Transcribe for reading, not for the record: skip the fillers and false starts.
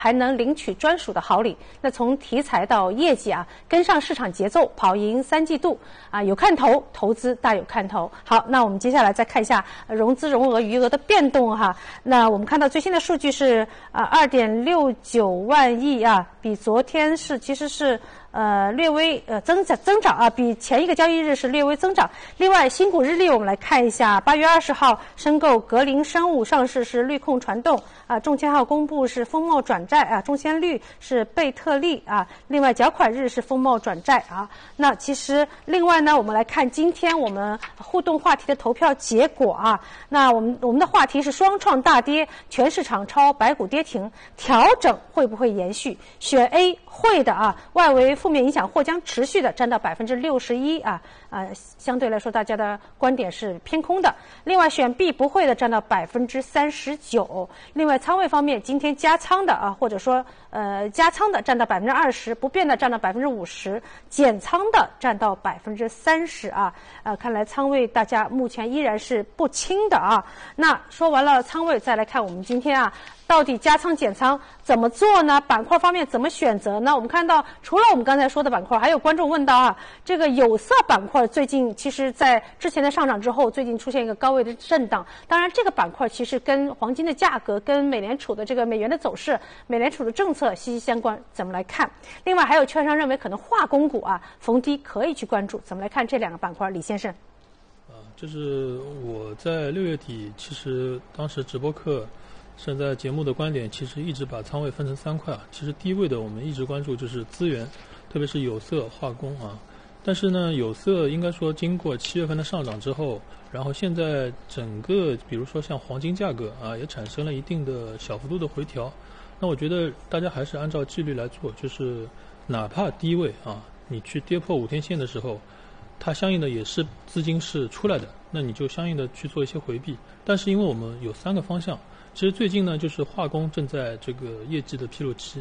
还能领取专属的好礼。那从题材到业绩啊，跟上市场节奏，跑赢3季度啊，有看头，投资大有看头。好，那我们接下来再看一下融资融额余额的变动哈。那我们看到最新的数据是2.69万亿啊，比昨天其实是略微增长啊，比前一个交易日是略微增长。另外，新股日历我们来看一下，8月20号申购格林生物上市是绿控传动啊，中签号公布是风茂转债啊，中签率是贝特利啊，另外缴款日是风茂转债啊。那其实另外呢，我们来看今天我们互动话题的投票结果啊。那我们的话题是双创大跌，全市场超白股跌停，调整会不会延续？选 A 会的啊，外围负面影响或将持续的，占到61%啊。相对来说大家的观点是偏空的。另外选 B 不会的占到39%。另外仓位方面，今天加仓的啊，或者说加仓的占到20%，不变的占到50%，减仓的占到30%啊。看来仓位大家目前依然是不轻的啊。那说完了仓位，再来看我们今天啊，到底加仓减仓怎么做呢？板块方面怎么选择呢？我们看到除了我们刚才说的板块，还有观众问到啊，这个有色板块最近其实在之前的上涨之后，最近出现一个高位的震荡。当然这个板块其实跟黄金的价格、跟美联储的这个美元的走势、美联储的政策息息相关，怎么来看？另外还有券商认为可能化工股啊逢低可以去关注，怎么来看这两个板块？李先生。 就是我在6月底，其实当时直播课现在节目的观点其实一直把仓位分成3块啊。其实第一位的我们一直关注就是资源，特别是有色、化工啊。但是呢，有色应该说经过7月份的上涨之后，然后现在整个比如说像黄金价格啊，也产生了一定的小幅度的回调。那我觉得大家还是按照纪律来做，就是哪怕低位啊，你去跌破5天线的时候，它相应的也是资金是出来的，那你就相应的去做一些回避。但是因为我们有3个方向，其实最近呢，就是化工正在这个业绩的披露期